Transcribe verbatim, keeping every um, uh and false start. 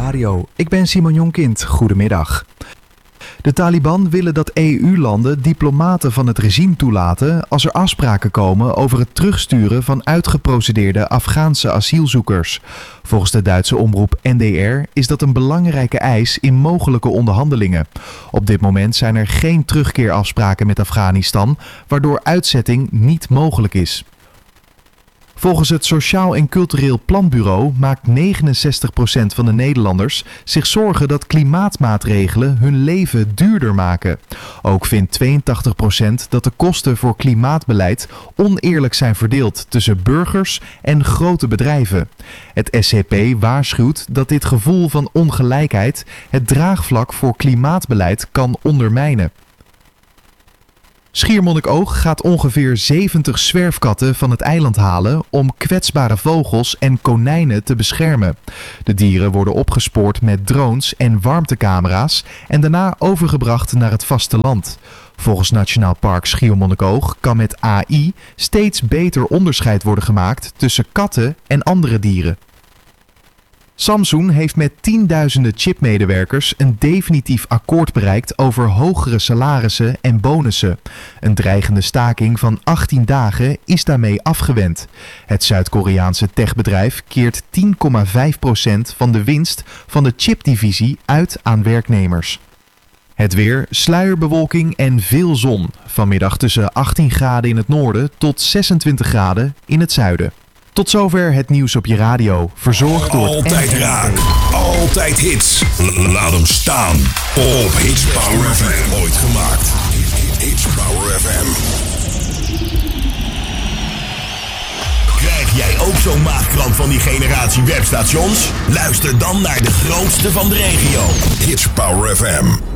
Radio. Ik ben Simon Jonkind. Goedemiddag. De Taliban willen dat E U-landen diplomaten van het regime toelaten als er afspraken komen over het terugsturen van uitgeprocedeerde Afghaanse asielzoekers. Volgens de Duitse omroep N D R is dat een belangrijke eis in mogelijke onderhandelingen. Op dit moment zijn er geen terugkeerafspraken met Afghanistan, waardoor uitzetting niet mogelijk is. Volgens het Sociaal en Cultureel Planbureau maakt negenenzestig procent van de Nederlanders zich zorgen dat klimaatmaatregelen hun leven duurder maken. Ook vindt tweeëntachtig procent dat de kosten voor klimaatbeleid oneerlijk zijn verdeeld tussen burgers en grote bedrijven. Het S C P waarschuwt dat dit gevoel van ongelijkheid het draagvlak voor klimaatbeleid kan ondermijnen. Schiermonnikoog gaat ongeveer zeventig zwerfkatten van het eiland halen om kwetsbare vogels en konijnen te beschermen. De dieren worden opgespoord met drones en warmtecamera's en daarna overgebracht naar het vasteland. Volgens Nationaal Park Schiermonnikoog kan met A I steeds beter onderscheid worden gemaakt tussen katten en andere dieren. Samsung heeft met tienduizenden chipmedewerkers een definitief akkoord bereikt over hogere salarissen en bonussen. Een dreigende staking van achttien dagen is daarmee afgewend. Het Zuid-Koreaanse techbedrijf keert tien komma vijf procent van de winst van de chipdivisie uit aan werknemers. Het weer, sluierbewolking en veel zon. Vanmiddag tussen achttien graden in het noorden tot zesentwintig graden in het zuiden. Tot zover het nieuws op je radio. Verzorgd door Altijd N R K. raak, altijd hits. Laat hem staan op Hits Power F M. Ooit gemaakt. Hits Power F M. Krijg jij ook zo'n maagkramp van die generatie webstations? Luister dan naar de grootste van de regio. Hits Power F M.